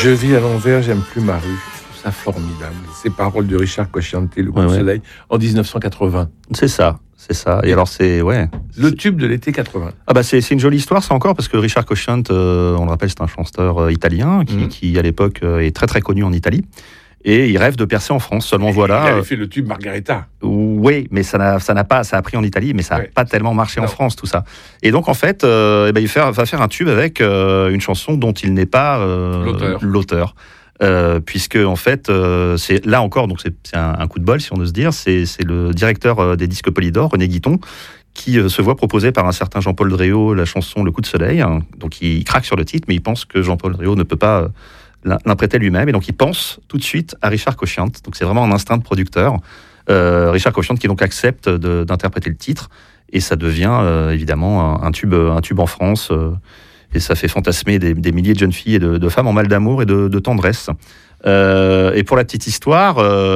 Je vis à l'envers, j'aime plus ma rue. Je trouve ça formidable. Ces paroles de Richard Cocciante, Le coup de soleil, en 1980. C'est ça. Et alors, c'est... Ouais. Le tube de l'été 80. Ah bah c'est une jolie histoire, ça encore, parce que Richard Cocciante, on le rappelle, c'est un chanteur italien qui, à l'époque, est très très connu en Italie. Et il rêve de percer en France. Seulement voilà. Il avait fait le tube Margareta. Oui, mais ça a pris en Italie, mais ça n'a pas tellement marché en France, tout ça. Et donc en fait, il va faire un tube avec une chanson dont il n'est pas l'auteur. Puisque en fait, c'est là encore, donc c'est un coup de bol, si on ose se dire. C'est le directeur des disques Polydor, René Guiton, qui se voit proposer par un certain Jean-Paul Dréau la chanson Le coup de soleil. Donc il craque sur le titre, mais il pense que Jean-Paul Dréau ne peut pas l'interpréter lui-même, et donc il pense tout de suite à Richard Cocciante. Donc c'est vraiment un instinct de producteur. Richard Cocciante qui donc accepte d'interpréter le titre, et ça devient évidemment un tube en France, et ça fait fantasmer des milliers de jeunes filles et de femmes en mal d'amour et de tendresse. Et pour la petite histoire,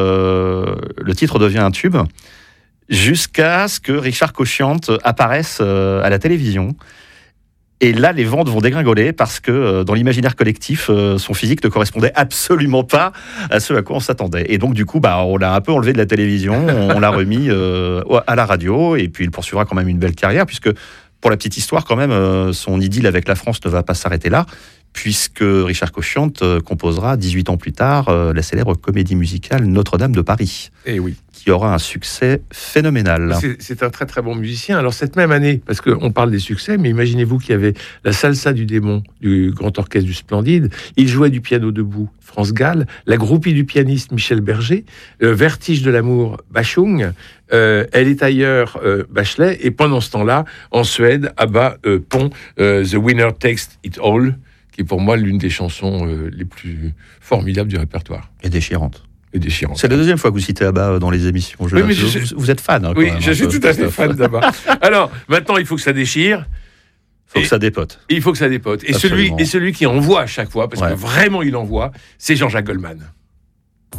le titre devient un tube jusqu'à ce que Richard Cocciante apparaisse à la télévision. Et là, les ventes vont dégringoler parce que dans l'imaginaire collectif, son physique ne correspondait absolument pas à ce à quoi on s'attendait. Et donc, du coup, on l'a un peu enlevé de la télévision, on l'a remis à la radio, et puis il poursuivra quand même une belle carrière, puisque, pour la petite histoire, quand même, son idylle avec la France ne va pas s'arrêter là, puisque Richard Cocciante composera 18 ans plus tard la célèbre comédie musicale Notre-Dame de Paris. Eh oui. Qui aura un succès phénoménal. C'est un très très bon musicien. Alors cette même année, parce qu'on parle des succès, mais imaginez-vous qu'il y avait la Salsa du démon du Grand Orchestre du Splendide, il jouait du piano debout, France Gall, la groupie du pianiste Michel Berger, Vertige de l'amour, Bachung, Elle est ailleurs, Bachelet, et pendant ce temps-là, en Suède, ABBA pond The Winner Takes It All, qui est pour moi l'une des chansons les plus formidables du répertoire. Et déchirante. C'est la deuxième fois que vous citez ABBA dans les émissions. Vous êtes fan. Oui, je suis tout à fait fan d'ABBA. Alors, maintenant, il faut que ça déchire. Il faut que ça dépote. Il faut que ça dépote. Et celui qui envoie à chaque fois, parce que vraiment il envoie, c'est Jean-Jacques Goldman.